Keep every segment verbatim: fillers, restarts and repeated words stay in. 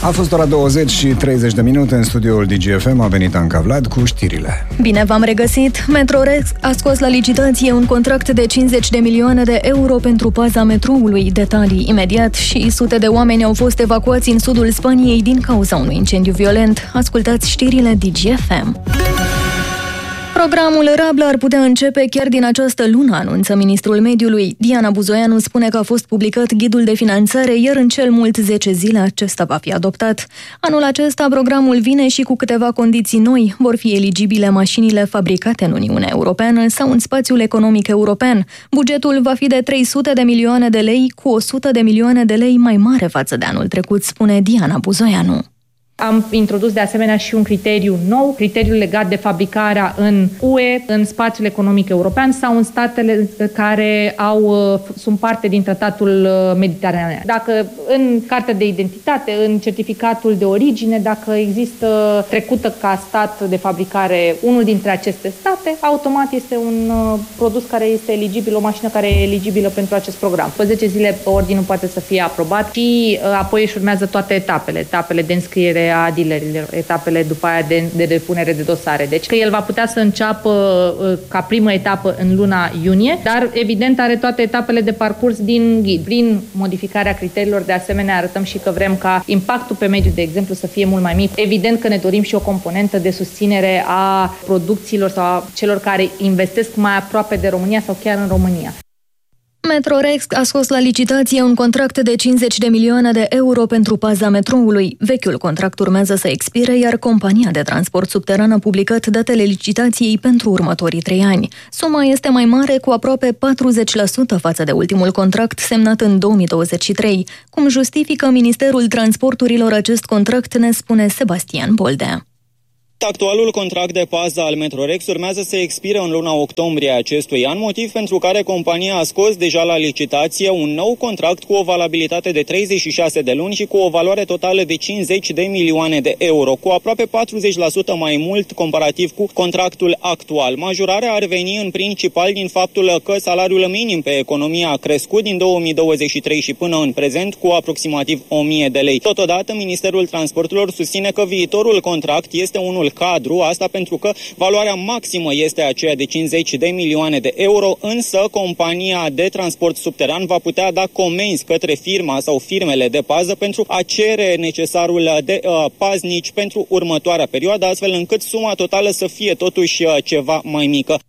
A fost ora douăzeci și treizeci de minute în studioul D G F M, a venit Anca Vlad cu știrile. Bine v-am regăsit! Metrorex a scos la licitație un contract de cincizeci de milioane de euro pentru paza metroului. Detalii imediat. Și sute de oameni au fost evacuați în sudul Spaniei din cauza unui incendiu violent. Ascultați știrile D G F M. Programul Rabla ar putea începe chiar din această lună, anunță ministrul mediului. Diana Buzoianu spune că a fost publicat ghidul de finanțare, iar în cel mult zece zile acesta va fi adoptat. Anul acesta programul vine și cu câteva condiții noi. Vor fi eligibile mașinile fabricate în Uniunea Europeană sau în spațiul economic european. Bugetul va fi de trei sute de milioane de lei, cu o sută de milioane de lei mai mare față de anul trecut, spune Diana Buzoianu. Am introdus de asemenea și un criteriu nou, criteriul legat de fabricarea în U E, în spațiul economic european sau în statele care au, sunt parte din tratatul mediteranean. Dacă în cartea de identitate, în certificatul de origine, dacă există trecută ca stat de fabricare unul dintre aceste state, automat este un produs care este eligibil, o mașină care e eligibilă pentru acest program. Pe zece zile ordinul poate să fie aprobat și apoi își urmează toate etapele, etapele de înscriere a dealerilor, etapele după aia de, de depunere de dosare. Deci că el va putea să înceapă ca primă etapă în luna iunie, dar evident are toate etapele de parcurs din ghid. Prin modificarea criteriilor, de asemenea, arătăm și că vrem ca impactul pe mediu, de exemplu, să fie mult mai mic. Evident că ne dorim și o componentă de susținere a producțiilor sau a celor care investesc mai aproape de România sau chiar în România. Metrorex a scos la licitație un contract de cincizeci de milioane de euro pentru paza metroului. Vechiul contract urmează să expire, iar compania de transport subteran a publicat datele licitației pentru următorii trei ani. Suma este mai mare, cu aproape patruzeci la sută față de ultimul contract semnat în două mii douăzeci și trei. Cum justifică Ministerul Transporturilor acest contract, ne spune Sebastian Boldea. Actualul contract de pază al Metrorex urmează să expire în luna octombrie acestui an, motiv pentru care compania a scos deja la licitație un nou contract cu o valabilitate de treizeci și șase de luni și cu o valoare totală de cincizeci de milioane de euro, cu aproape patruzeci la sută mai mult comparativ cu contractul actual. Majorarea ar veni în principal din faptul că salariul minim pe economie a crescut din două mii douăzeci și trei și până în prezent cu aproximativ o mie de lei. Totodată, Ministerul Transporturilor susține că viitorul contract este unul cadru, asta pentru că valoarea maximă este aceea de cincizeci de milioane de euro, însă compania de transport subteran va putea da comenzi către firma sau firmele de pază pentru a cere necesarul de uh, paznici pentru următoarea perioadă, astfel încât suma totală să fie totuși uh, ceva mai mică.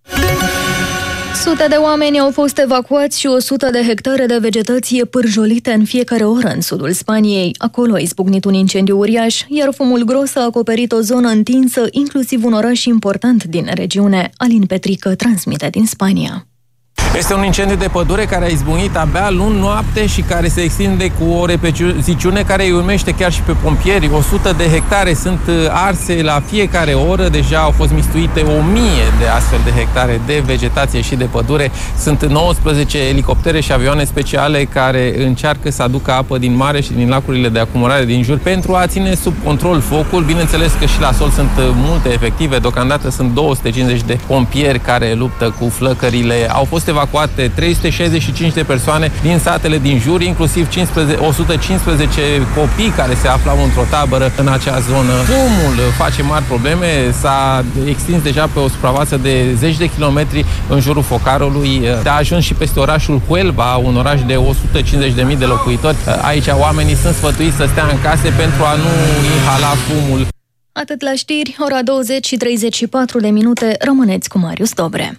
Sute de oameni au fost evacuați și o sută de hectare de vegetație pârjolite în fiecare oră în sudul Spaniei. Acolo a izbucnit un incendiu uriaș, iar fumul gros a acoperit o zonă întinsă, inclusiv un oraș important din regiune. Alin Petrică transmite din Spania. Este un incendiu de pădure care a izbucnit abia luni noapte și care se extinde cu o repeziciune care îi urmește chiar și pe pompieri. o sută de hectare sunt arse la fiecare oră, deja au fost mistuite o mie de astfel de hectare de vegetație și de pădure. Sunt nouăsprezece elicoptere și avioane speciale care încearcă să aducă apă din mare și din lacurile de acumulare din jur pentru a ține sub control focul. Bineînțeles că și la sol sunt multe efective, deocamdată sunt două sute cincizeci de pompieri care luptă cu flăcările. Au fost evacuate trei sute șaizeci și cinci de persoane din satele din jur, inclusiv o sută cincisprezece copii care se aflau într-o tabără în acea zonă. Fumul face mari probleme, s-a extins deja pe o suprafață de zeci de kilometri în jurul focarului. A ajuns și peste orașul Huelva, un oraș de o sută cincizeci de mii de locuitori. Aici oamenii sunt sfătuiți să stea în case pentru a nu inhala fumul. Atât la știri, ora douăzeci și treizeci și patru de minute, rămâneți cu Marius Dobre.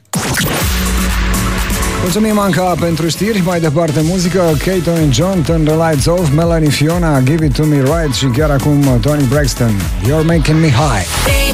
Mulțumim, Anca, pentru știri. Mai departe, muzică. Kato and John, Turn the Lights Off, Melanie Fiona, Give It To Me Right și chiar acum Toni Braxton, You're Making Me High.